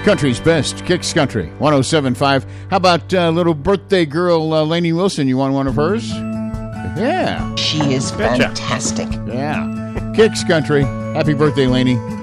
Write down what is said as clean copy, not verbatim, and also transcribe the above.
Country's best, Kicks Country, 107.5. How about little birthday girl Lainey Wilson? You want one of hers? Yeah. She is fantastic. Yeah. Kicks Country. Happy birthday, Lainey.